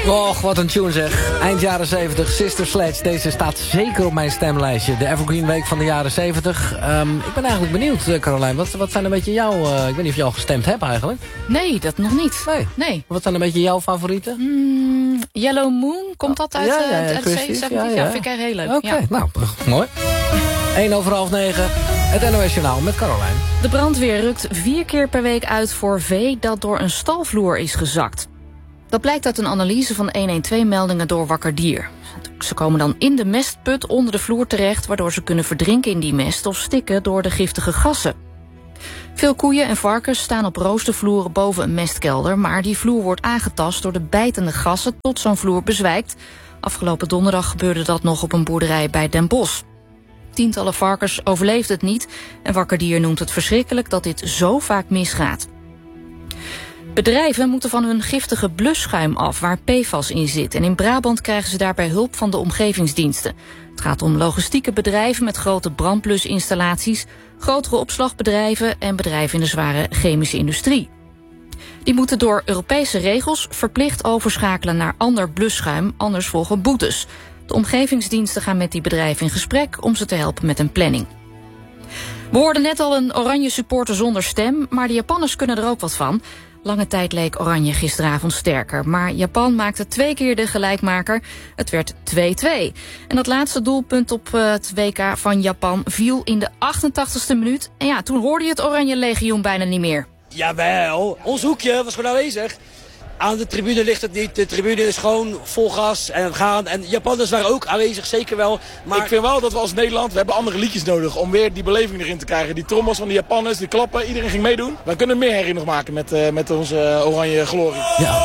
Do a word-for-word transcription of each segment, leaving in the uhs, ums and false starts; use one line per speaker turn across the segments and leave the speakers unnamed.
Och, wat een tune zeg. Eind jaren zeventig, Sister Sledge. Deze staat zeker op mijn stemlijstje. De Evergreen Week van de jaren zeventig. Um, ik ben eigenlijk benieuwd, uh, Carolijn. Wat, wat zijn een beetje jouw... Uh, ik weet niet of je al gestemd hebt eigenlijk.
Nee, dat nog niet.
Nee.
nee.
Wat zijn een beetje jouw favorieten?
Mm, Yellow Moon, komt dat uit,
ja, ja, ja,
uh, uit de zeventig? Ja, ja. ja, vind ik echt heel leuk.
Oké, okay,
ja.
nou, mooi. één over half negen. Het N O S Journaal met Carolijn.
De brandweer rukt vier keer per week uit voor vee dat door een stalvloer is gezakt. Dat blijkt uit een analyse van honderdtwaalf-meldingen door Wakker Dier. Ze komen dan in de mestput onder de vloer terecht, waardoor ze kunnen verdrinken in die mest of stikken door de giftige gassen. Veel koeien en varkens staan op roostervloeren boven een mestkelder, maar die vloer wordt aangetast door de bijtende gassen tot zo'n vloer bezwijkt. Afgelopen donderdag gebeurde dat nog op een boerderij bij Den Bosch. Tientallen varkens overleefden het niet en Wakker Dier noemt het verschrikkelijk dat dit zo vaak misgaat. Bedrijven moeten van hun giftige blusschuim af waar P F A S in zit. En in Brabant krijgen ze daarbij hulp van de omgevingsdiensten. Het gaat om logistieke bedrijven met grote brandblusinstallaties, grotere opslagbedrijven en bedrijven in de zware chemische industrie. Die moeten door Europese regels verplicht overschakelen naar ander blusschuim, anders volgen boetes. De omgevingsdiensten gaan met die bedrijven in gesprek om ze te helpen met een planning. We hoorden net al een oranje supporter zonder stem, maar de Japanners kunnen er ook wat van. Lange tijd leek Oranje gisteravond sterker, maar Japan maakte twee keer de gelijkmaker. Het werd twee-twee. En dat laatste doelpunt op het W K van Japan viel in de achtentachtigste minuut. En ja, toen hoorde je het Oranje Legioen bijna niet meer.
Jawel, ons hoekje was gewoon aanwezig. Aan de tribune ligt het niet. De tribune is gewoon vol gas en gaan. En Japanners waren ook aanwezig, zeker wel. Maar
ik vind wel dat we als Nederland, we hebben andere liedjes nodig om weer die beleving erin te krijgen. Die trommels van de Japanners, die klappen, iedereen ging meedoen. We kunnen meer herrie nog maken met, uh, met onze uh, oranje glorie.
Ja.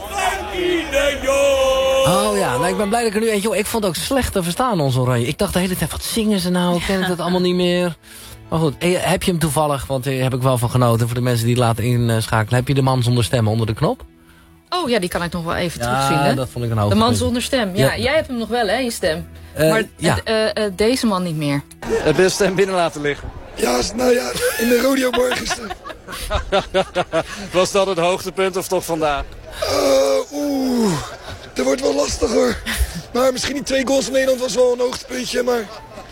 Oh ja, nou ik ben blij dat ik er nu eentje... Ik vond het ook slecht te verstaan, ons oranje. Ik dacht de hele tijd, wat zingen ze nou? Ik ken het allemaal niet meer. Maar goed, heb je hem toevallig, want daar heb ik wel van genoten voor de mensen die het laten inschakelen. Heb je de man zonder stem onder de knop?
Oh ja, die kan ik nog wel even
ja,
terugzien. Hè?
Dat vond ik een hoog.
De man zonder stem. Ja, ja, jij hebt hem nog wel, hè, je stem. Uh, maar ja. uh, uh, deze man niet meer.
Heb je de stem binnen laten liggen?
Ja, nou ja, in de rodeoborg gisteren.
Was dat het hoogtepunt of toch vandaag?
Uh, Oeh, dat wordt wel lastig hoor. Maar misschien die twee goals van Nederland was wel een hoogtepuntje, maar...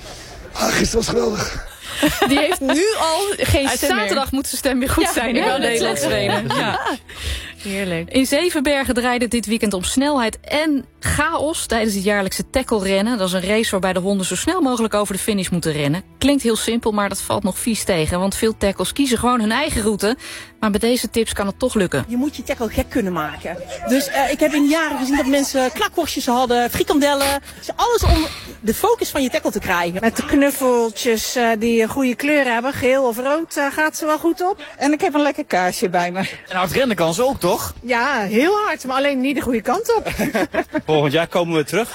Ah, gisteren was geweldig.
Die heeft nu al geen stem Zaterdag meer. Moet zijn stem weer goed ja, zijn. Ik wil Nederland spelen. Ja. Heerlijk. In Zevenbergen draaide dit weekend om snelheid en chaos tijdens het jaarlijkse tackle-rennen. Dat is een race waarbij de honden zo snel mogelijk over de finish moeten rennen. Klinkt heel simpel, maar dat valt nog vies tegen. Want veel tackles kiezen gewoon hun eigen route. Maar met deze tips kan het toch lukken.
Je moet je tackle gek kunnen maken. Dus uh, ik heb in jaren gezien dat mensen knakworstjes hadden, frikandellen. Dus alles om de focus van je tackle te krijgen.
Met de knuffeltjes uh, die een goede kleur hebben, geel of rood, uh, gaat ze wel goed op. En ik heb een lekker kaarsje bij me.
En hard rennen kan ze ook, toch?
Ja, heel hard, maar alleen niet de goede kant op.
Volgend jaar komen we terug.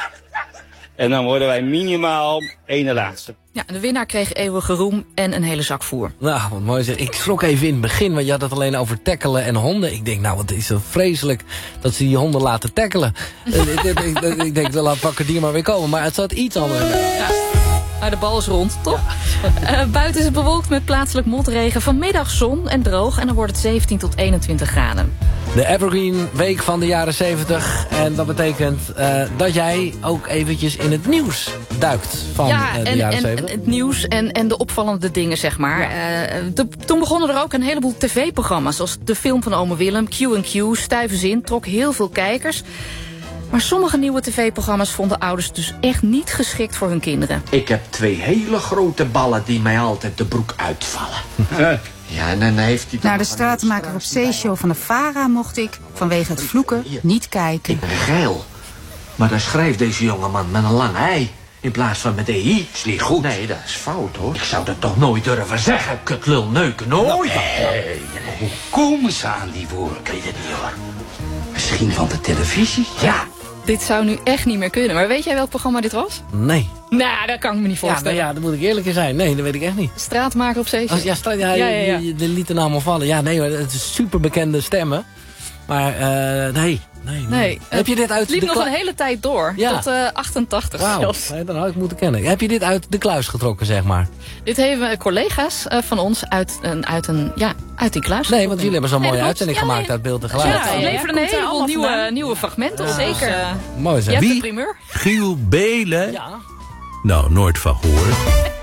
En dan worden wij minimaal ene laatste.
Ja, de winnaar kreeg eeuwige roem en een hele zak voer.
Nou, wat mooi zeg. Ik schrok even in het begin, want je had het alleen over tackelen en honden. Ik denk, nou, wat is zo vreselijk dat ze die honden laten tackelen. ik, ik, ik, ik denk, dan laat Wakker Dier maar weer komen. Maar het zat iets anders.
Ja. Maar de bal is rond, toch? Ja. Uh, buiten is het bewolkt met plaatselijk motregen. Vanmiddag zon en droog en dan wordt het zeventien tot eenentwintig graden.
De Evergreen Week van de jaren zeventig. En dat betekent uh, dat jij ook eventjes in het nieuws duikt van
ja,
uh, de
en,
jaren
en,
zeventig.
Het nieuws en, en de opvallende dingen, zeg maar. Ja. Uh, de, toen begonnen er ook een heleboel tv-programma's. Zoals de film van Ome Willem, Q en Q, Stijve Zin, trok heel veel kijkers. Maar sommige nieuwe tv-programma's vonden ouders dus echt niet geschikt voor hun kinderen.
Ik heb twee hele grote ballen die mij altijd de broek uitvallen. Ja, en dan heeft hij...
Naar de stratenmaker op zeeshow van de VARA mocht ik, vanwege het vloeken, niet kijken.
Ik ben geil. Maar dan schrijft deze jongeman met een lang ei. In plaats van met E I. Is niet goed. Nee, dat is fout, hoor. Ik zou dat toch nooit durven zeggen. Kutlul neuken, nooit.
Nee, nee. Hoe komen ze aan die woorden? Ik weet het niet, hoor. Misschien van de televisie?
Ja.
Dit zou nu echt niet meer kunnen. Maar weet jij welk programma dit was?
Nee.
Nou, dat kan ik me niet voorstellen.
Ja, nou ja, dat moet ik eerlijk in zijn. Nee, dat weet ik echt niet.
Straatmaker op zee.
Als, ja, stra ja, ja, ja, ja. Je, je, je liet de naam al vallen. Ja, nee, het is super bekende stemmen. Maar uh, nee, Nee.
nee.
Heb je dit uit
Het liep
de
nog
kla-
een hele tijd door.
Ja.
Tot uh, achtentachtig
Wauw,
zelfs.
nee, dan had ik moeten kennen. Heb je dit uit de kluis getrokken, zeg maar?
Dit hebben collega's uh, van ons uit, een, uit, een, ja, uit die kluis.
Nee, want jullie hebben zo'n
Nee,
mooie
dat
uitzending
klopt. Ja,
gemaakt
nee.
uit beeld en geluid.
Ja, het
ja,
leverde
ja,
een
komt er
heleboel
allemaal
nieuwe,
vandaan.
nieuwe fragmenten.
Ja.
Dus,
Zeker.
uh,
Mooi
je
zeg.
hebt de
Wie?
primeur.
Giel Belen?
Ja.
Nou, nooit van gehoord.